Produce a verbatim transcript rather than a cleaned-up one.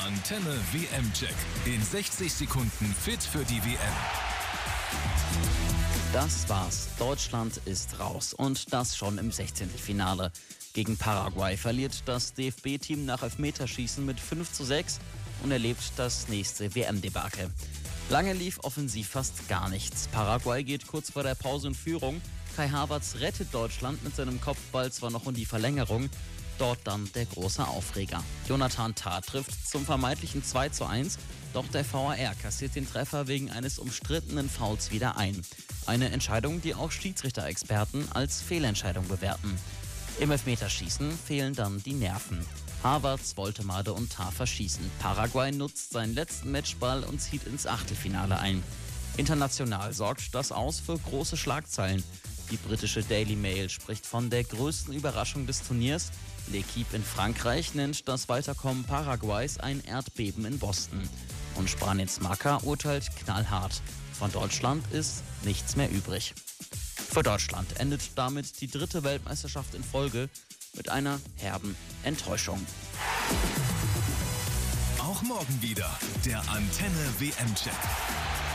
Antenne W M-Check. In sechzig Sekunden fit für die W M. Das war's. Deutschland ist raus. Und das schon im Sechzehntelfinale. Gegen Paraguay verliert das D F B-Team nach Elfmeterschießen mit fünf zu sechs und erlebt das nächste W M-Debakel. Lange lief offensiv fast gar nichts. Paraguay geht kurz vor der Pause in Führung. Kai Havertz rettet Deutschland mit seinem Kopfball zwar noch in die Verlängerung. Dort dann der große Aufreger. Jonathan Tah trifft zum vermeintlichen zwei zu eins, doch der V A R kassiert den Treffer wegen eines umstrittenen Fouls wieder ein. Eine Entscheidung, die auch Schiedsrichter-Experten als Fehlentscheidung bewerten. Im Elfmeterschießen fehlen dann die Nerven. Havertz, Woltemade und Tah verschießen. Paraguay nutzt seinen letzten Matchball und zieht ins Achtelfinale ein. International sorgt das aus für große Schlagzeilen. Die britische Daily Mail spricht von der größten Überraschung des Turniers. L'Équipe in Frankreich nennt das Weiterkommen Paraguays ein Erdbeben in Boston. Und Spaniens Marca urteilt knallhart. Von Deutschland ist nichts mehr übrig. Für Deutschland endet damit die dritte Weltmeisterschaft in Folge mit einer herben Enttäuschung. Auch morgen wieder der Antenne W M-Check.